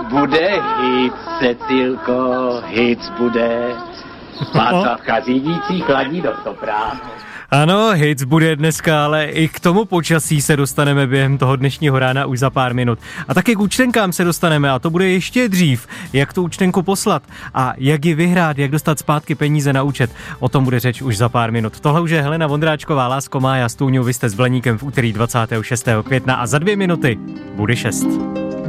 bude hit, Cecilko, hit bude. Václavka řídící chladí do sopránu. Ano, hits bude dneska, ale i k tomu počasí se dostaneme během toho dnešního rána už za pár minut. A taky k účtenkám se dostaneme a to bude ještě dřív. Jak tu účtenku poslat a jak ji vyhrát, jak dostat zpátky peníze na účet. O tom bude řeč už za pár minut. Tohle už je Helena Vondráčková, Lásko Mája Stůňu, vy jste s Bleníkem v úterý 26. května a za 2 minuty bude 6.